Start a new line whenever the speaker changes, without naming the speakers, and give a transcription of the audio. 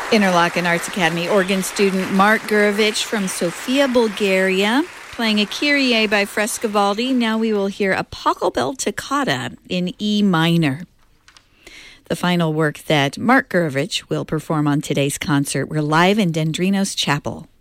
Interlaken Arts Academy organ student Mark Gurevich from Sofia, Bulgaria, playing a Kyrie by Frescobaldi. Now we will hear a Pachelbel Toccata in E minor. The final work that Mark Gurevich will perform on today's concert. We're live in Dendrinos Chapel.